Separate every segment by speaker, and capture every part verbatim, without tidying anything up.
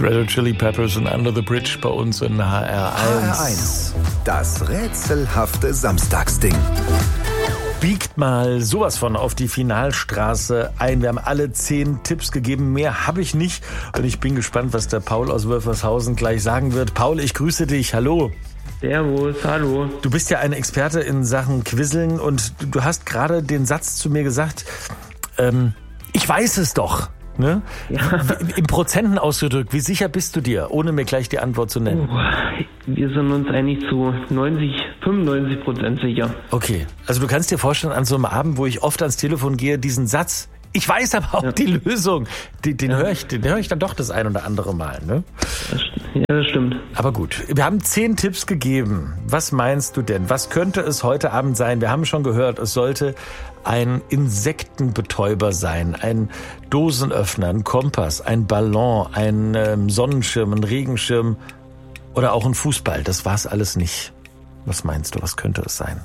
Speaker 1: Red Hot Chili Peppers und Under the Bridge bei uns in H R eins.
Speaker 2: H R eins, das rätselhafte Samstagsding.
Speaker 1: Biegt mal sowas von auf die Finalstraße ein. Wir haben alle zehn Tipps gegeben. Mehr habe ich nicht. Und ich bin gespannt, was der Paul aus Wölfershausen gleich sagen wird. Paul, ich grüße dich. Hallo.
Speaker 3: Servus, hallo.
Speaker 1: Du bist ja ein Experte in Sachen Quizzeln und du hast gerade den Satz zu mir gesagt, ähm, ich weiß es doch. Ne?
Speaker 3: Ja.
Speaker 1: Im Prozenten ausgedrückt, wie sicher bist du dir, ohne mir gleich die Antwort zu nennen?
Speaker 3: Oh, wir sind uns eigentlich zu neunzig, fünfundneunzig Prozent sicher.
Speaker 1: Okay, also du kannst dir vorstellen, an so einem Abend, wo ich oft ans Telefon gehe, diesen Satz, ich weiß aber auch ja. die Lösung, den, den ja. höre ich, den höre ich dann doch das ein oder andere Mal. Ne?
Speaker 3: Ja, das stimmt.
Speaker 1: Aber gut, wir haben zehn Tipps gegeben. Was meinst du denn? Was könnte es heute Abend sein? Wir haben schon gehört, es sollte ein Insektenbetäuber sein, ein Dosenöffner, ein Kompass, ein Ballon, ein ähm, Sonnenschirm, ein Regenschirm oder auch ein Fußball. Das war's alles nicht. Was meinst du, was könnte es sein?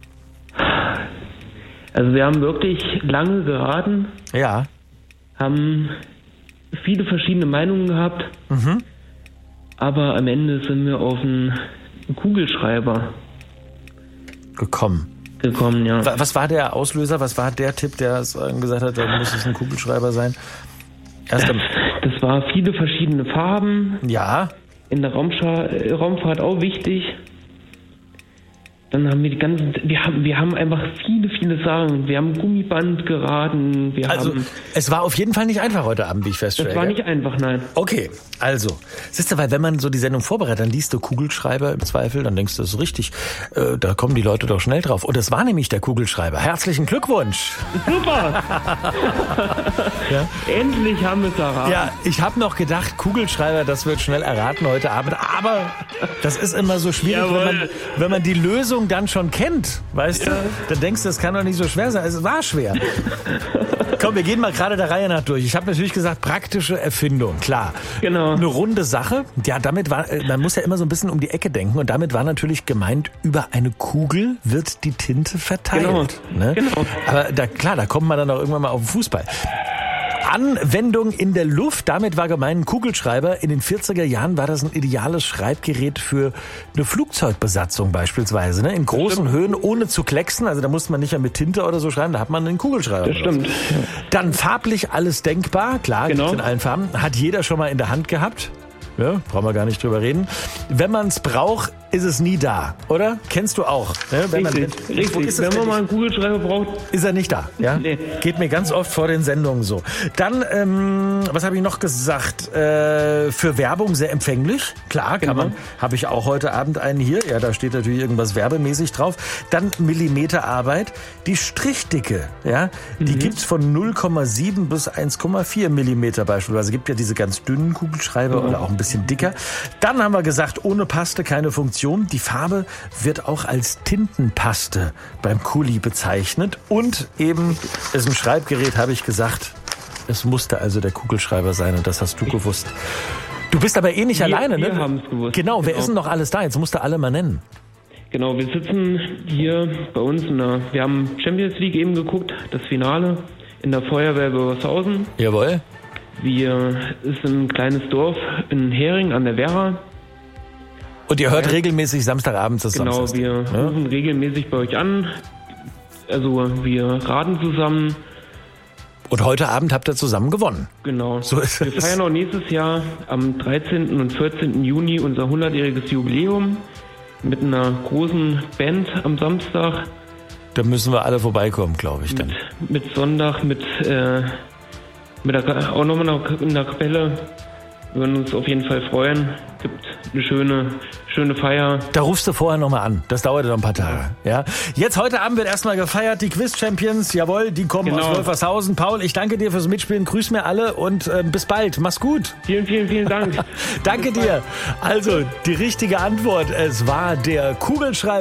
Speaker 3: Also wir haben wirklich lange geraten.
Speaker 1: Ja.
Speaker 3: Haben viele verschiedene Meinungen gehabt.
Speaker 1: Mhm.
Speaker 3: Aber am Ende sind wir auf einen Kugelschreiber
Speaker 1: gekommen.
Speaker 3: gekommen, ja.
Speaker 1: Was war der Auslöser? Was war der Tipp, der gesagt hat, da muss es ein Kugelschreiber sein? Erst
Speaker 3: das, das war viele verschiedene Farben.
Speaker 1: Ja.
Speaker 3: In der Raumscha- Raumfahrt auch wichtig. Dann haben wir die ganzen, wir haben, wir haben einfach viele, viele Sachen. Wir haben Gummiband geraten. Wir
Speaker 1: also,
Speaker 3: haben,
Speaker 1: es war auf jeden Fall nicht einfach heute Abend, wie ich feststelle.
Speaker 3: Es war nicht einfach, nein.
Speaker 1: Okay, also, siehst du, weil wenn man so die Sendung vorbereitet, dann liest du Kugelschreiber im Zweifel, dann denkst du, das ist richtig. Äh, da kommen die Leute doch schnell drauf. Und es war nämlich der Kugelschreiber. Herzlichen Glückwunsch.
Speaker 3: Super. ja? Endlich haben wir es erraten.
Speaker 1: Ja, ich habe noch gedacht, Kugelschreiber, das wird schnell erraten heute Abend. Aber das ist immer so schwierig, wenn man, wenn man die Lösung dann schon kennt, weißt ja. du? Dann denkst du, das kann doch nicht so schwer sein. Es war schwer. Komm, wir gehen mal gerade der Reihe nach durch. Ich habe natürlich gesagt, praktische Erfindung, klar.
Speaker 3: Genau.
Speaker 1: Eine runde Sache. Ja, damit war, man muss ja immer so ein bisschen um die Ecke denken und damit war natürlich gemeint, über eine Kugel wird die Tinte verteilt.
Speaker 3: Genau.
Speaker 1: Ne?
Speaker 3: Genau.
Speaker 1: Aber da, klar, da kommt man dann auch irgendwann mal auf den Fußball. Anwendung in der Luft, damit war gemeint ein Kugelschreiber. In den vierziger Jahren war das ein ideales Schreibgerät für eine Flugzeugbesatzung beispielsweise. Ne? In großen Höhen, ohne zu klecksen. Also da musste man nicht mit Tinte oder so schreiben, da hat man einen Kugelschreiber.
Speaker 3: Das stimmt.
Speaker 1: Dann farblich alles denkbar. Klar,
Speaker 3: genau.
Speaker 1: Gibt's in allen Farben. Hat jeder schon mal in der Hand gehabt. Ja, brauchen wir gar nicht drüber reden. Wenn man es braucht, ist es nie da, oder? Kennst du auch. Ne? Wenn
Speaker 3: richtig,
Speaker 1: man,
Speaker 3: richtig.
Speaker 1: Wo ist
Speaker 3: Wenn man mal einen Kugelschreiber braucht,
Speaker 1: ist er nicht da. Ja?
Speaker 3: Nee.
Speaker 1: Geht mir ganz oft vor den Sendungen so. Dann, ähm, was habe ich noch gesagt? Äh, für Werbung sehr empfänglich. Klar, kann
Speaker 3: genau.
Speaker 1: man. Habe ich auch heute Abend einen hier. Ja, da steht natürlich irgendwas werbemäßig drauf. Dann Millimeterarbeit. Die Strichdicke, ja, mhm. die gibt's von null Komma sieben bis eins Komma vier Millimeter beispielsweise. Es gibt ja diese ganz dünnen Kugelschreiber mhm. oder auch ein bisschen dicker. Dann haben wir gesagt, ohne Paste keine Funktion. Die Farbe wird auch als Tintenpaste beim Kuli bezeichnet. Und eben ist ein Schreibgerät, habe ich gesagt. Es musste also der Kugelschreiber sein und das hast du gewusst. Du bist aber eh nicht
Speaker 3: wir,
Speaker 1: alleine,
Speaker 3: wir
Speaker 1: ne?
Speaker 3: Wir haben es gewusst.
Speaker 1: Genau, wer
Speaker 3: genau.
Speaker 1: ist denn noch alles da? Jetzt musst du alle mal nennen.
Speaker 3: Genau, wir sitzen hier bei uns in der, wir haben Champions League eben geguckt, das Finale in der Feuerwehr Wölfershausen.
Speaker 1: Jawohl.
Speaker 3: Wir ist ein kleines Dorf in Hering an der Werra.
Speaker 1: Und ihr hört ja. regelmäßig Samstagabends das
Speaker 3: Genau,
Speaker 1: Samstag.
Speaker 3: wir
Speaker 1: ja?
Speaker 3: rufen regelmäßig bei euch an. Also wir raten zusammen.
Speaker 1: Und heute Abend habt ihr zusammen gewonnen.
Speaker 3: Genau.
Speaker 1: So ist
Speaker 3: wir
Speaker 1: es.
Speaker 3: feiern auch nächstes Jahr am dreizehnten und vierzehnten Juni unser hundertjähriges Jubiläum mit einer großen Band am Samstag.
Speaker 1: Da müssen wir alle vorbeikommen, glaube ich. Dann.
Speaker 3: Mit, mit Sonntag, mit, äh, mit der, auch nochmal in der Kapelle. Wir würden uns auf jeden Fall freuen. Gibt eine schöne, schöne Feier.
Speaker 1: Da rufst du vorher nochmal an. Das dauert noch ein paar Tage. Ja. Jetzt heute Abend wird erstmal gefeiert. Die Quiz-Champions, jawohl, die kommen genau. aus Wölfershausen. Paul, ich danke dir fürs Mitspielen. Grüß mir alle und äh, bis bald. Mach's gut.
Speaker 3: Vielen, vielen, vielen Dank.
Speaker 1: Danke dir. Also, die richtige Antwort. Es war der Kugelschreiber.